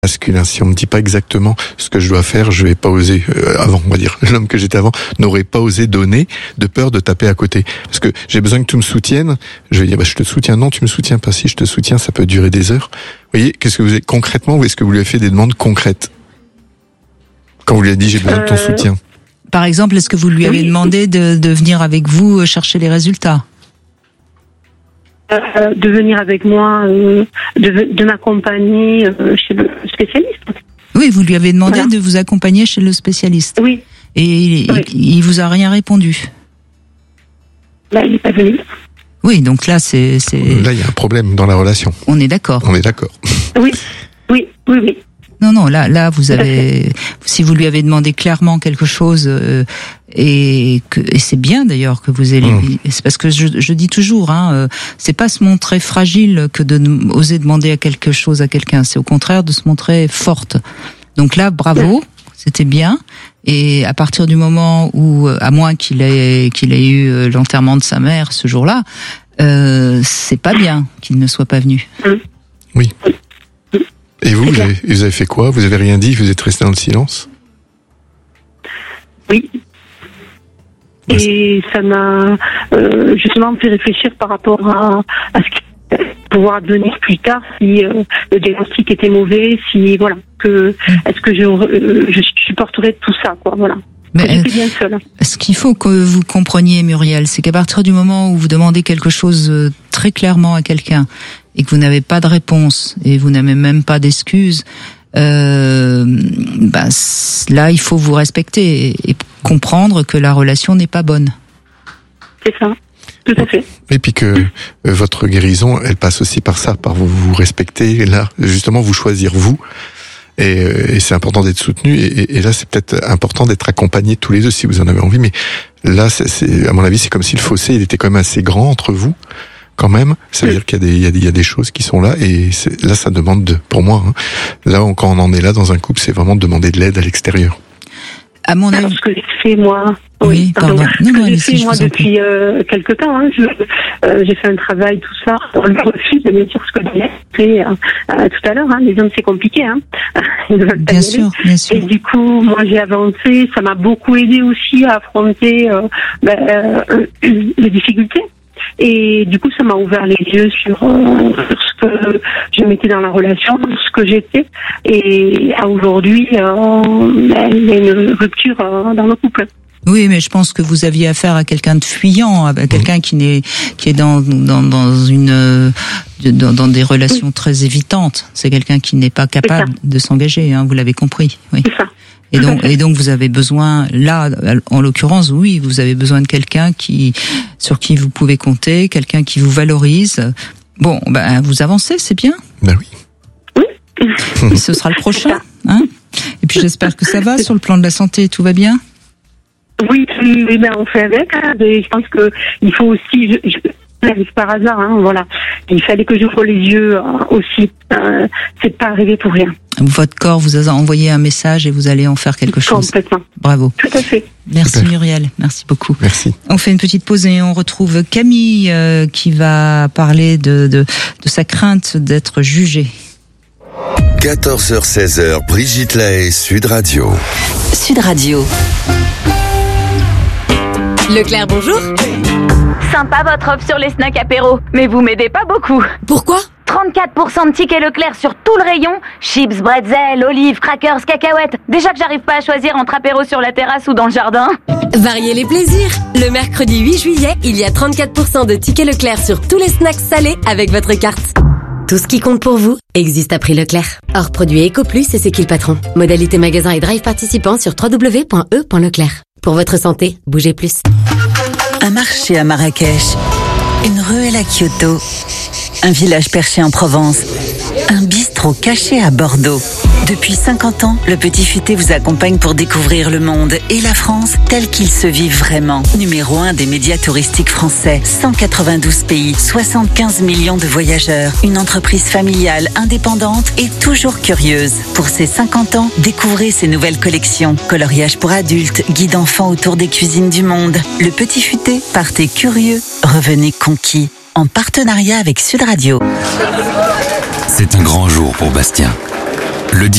masculin. Si on me dit pas exactement ce que je dois faire, je vais pas oser, avant, on va dire, l'homme que j'étais avant, n'aurait pas osé donner de peur de taper à côté. Parce que j'ai besoin que tu me soutiennes. Je vais dire, je te soutiens. Non, tu me soutiens pas. Si je te soutiens, ça peut durer des heures. Vous voyez, qu'est-ce que vous avez, concrètement, est-ce que vous lui avez fait des demandes concrètes? Quand vous lui avez dit, j'ai besoin de ton soutien. Par exemple, est-ce que vous lui avez demandé de venir avec vous chercher les résultats? De venir avec moi, de m'accompagner chez le spécialiste. Oui, vous lui avez demandé de vous accompagner chez le spécialiste. Oui. Et il vous a rien répondu. Là, il n'est pas venu. Oui, donc là, c'est... Là, il y a un problème dans la relation. On est d'accord. On est d'accord. Oui. Non, là, vous avez... Si vous lui avez demandé clairement quelque chose, et c'est bien d'ailleurs que vous ayez... C'est parce que je dis toujours, c'est pas se montrer fragile que oser demander quelque chose à quelqu'un. C'est au contraire de se montrer forte. Donc là, bravo, c'était bien. Et à partir du moment où, à moins qu'il ait eu l'enterrement de sa mère ce jour-là, c'est pas bien qu'il ne soit pas venu. Oui. Et vous avez fait quoi? Vous avez rien dit? Vous êtes resté dans le silence? Oui. Et ça m'a justement fait réfléchir par rapport à ce qui pouvoir devenir plus tard si le diagnostic était mauvais, si est-ce que je supporterais tout ça, quoi, voilà. Mais j'étais bien seule. Ce qu'il faut que vous compreniez, Muriel, c'est qu'à partir du moment où vous demandez quelque chose très clairement à quelqu'un et que vous n'avez pas de réponse et vous n'avez même pas d'excuses, là, il faut vous respecter et comprendre que la relation n'est pas bonne. C'est ça. Tout à fait. Et puis que votre guérison, elle passe aussi par ça, par vous respecter, là, justement, vous choisir vous. Et c'est important d'être soutenu. Et là, c'est peut-être important d'être accompagné tous les deux si vous en avez envie. Mais là, c'est à mon avis, c'est comme si le fossé, il était quand même assez grand entre vous, quand même. Ça veut dire qu'il y a des choses qui sont là. Et là, ça demande pour moi, là, quand on en est là dans un couple, c'est vraiment de demander de l'aide à l'extérieur. À mon avis. Ce que j'ai fait, moi. Oui, pardon. Ce que j'ai fait, moi, depuis quelque temps, j'ai fait un travail, tout ça. On me refuse de me dire ce que j'ai fait tout à l'heure. Les hommes, c'est compliqué. Bien sûr. Et du coup, moi, j'ai avancé. Ça m'a beaucoup aidé aussi à affronter les difficultés. Et du coup, ça m'a ouvert les yeux sur ce que je mettais dans la relation, ce que j'étais. Et à aujourd'hui, il y a une rupture dans le couple. Oui, mais je pense que vous aviez affaire à quelqu'un de fuyant, à quelqu'un qui est dans des relations très évitantes. C'est quelqu'un qui n'est pas capable de s'engager, vous l'avez compris. Oui. C'est ça. Et donc vous avez besoin, là, en l'occurrence, oui, vous avez besoin de quelqu'un sur qui vous pouvez compter, quelqu'un qui vous valorise. Bon, vous avancez, c'est bien. Ben oui. Oui. Et ce sera le prochain, Et puis j'espère que ça va sur le plan de la santé, tout va bien. Oui, on fait avec. Je pense que il faut aussi. J'arrive par hasard, voilà. Il fallait que j'ouvre les yeux aussi. C'est pas arrivé pour rien. Votre corps vous a envoyé un message et vous allez en faire quelque chose. Complètement. Bravo. Tout à fait. Merci Super. Muriel, merci beaucoup. Merci. On fait une petite pause et on retrouve Camille qui va parler de sa crainte d'être jugée. 14h-16h, Brigitte Lahaie, Sud Radio. Sud Radio. Leclerc, bonjour. Sympa votre offre sur les snacks apéro, mais vous m'aidez pas beaucoup. Pourquoi ? 34% de tickets Leclerc sur tout le rayon. Chips, bretzel, olives, crackers, cacahuètes. Déjà que j'arrive pas à choisir entre apéro sur la terrasse ou dans le jardin. Variez les plaisirs. Le mercredi 8 juillet, il y a 34% de tickets Leclerc sur tous les snacks salés avec votre carte. Tout ce qui compte pour vous existe à prix Leclerc. Hors produit EcoPlus et c'est qui le patron. Modalité magasin et drive participant sur www.e.leclerc. Pour votre santé, bougez plus. Un marché à Marrakech, une ruelle à Kyoto, un village perché en Provence, un bistrot caché à Bordeaux. Depuis 50 ans, le Petit Futé vous accompagne pour découvrir le monde et la France tel qu'il se vit vraiment. Numéro 1 des médias touristiques français, 192 pays, 75 millions de voyageurs, une entreprise familiale, indépendante et toujours curieuse. Pour ses 50 ans, découvrez ses nouvelles collections. Coloriage pour adultes, guide enfants autour des cuisines du monde. Le Petit Futé, partez curieux, revenez conquis. En partenariat avec Sud Radio. C'est un grand jour pour Bastien. Le